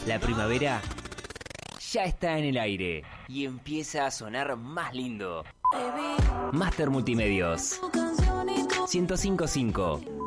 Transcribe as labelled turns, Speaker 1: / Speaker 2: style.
Speaker 1: La primavera ya está en el aire y empieza a sonar más lindo. Master Multimedios 105.5